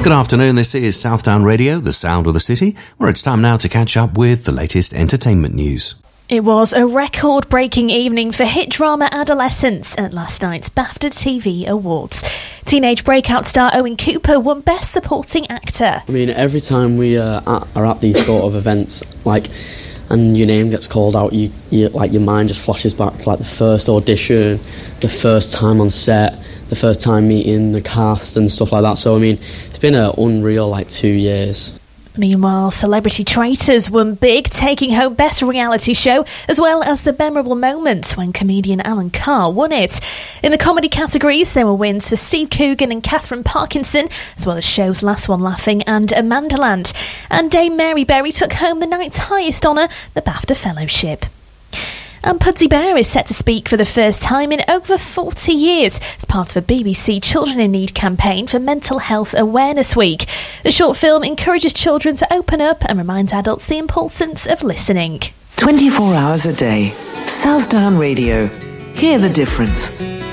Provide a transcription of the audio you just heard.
Good afternoon, this is Southdown Radio, the sound of the city, where it's time now to catch up with the latest entertainment news. It was a record-breaking evening for hit drama Adolescence at last night's BAFTA TV Awards. Teenage breakout star Owen Cooper won Best Supporting Actor. I mean, every time we are at these sort of events, and your name gets called out, you your mind just flashes back to the first audition, the first time on set, the first time meeting the cast and stuff like that. So I mean, it's been an unreal 2 years. Meanwhile, Celebrity Traitors won big, taking home Best Reality Show, as well as the memorable moment when comedian Alan Carr won it. In the comedy categories, there were wins for Steve Coogan and Catherine Parkinson, as well as Show's Last One Laughing and Amandaland. And Dame Mary Berry took home the night's highest honour, the BAFTA Fellowship. And Pudsey Bear is set to speak for the first time in over 40 years as part of a BBC Children in Need campaign for Mental Health Awareness Week. The short film encourages children to open up and reminds adults the importance of listening. 24 hours a day. Southdown Radio. Hear the difference.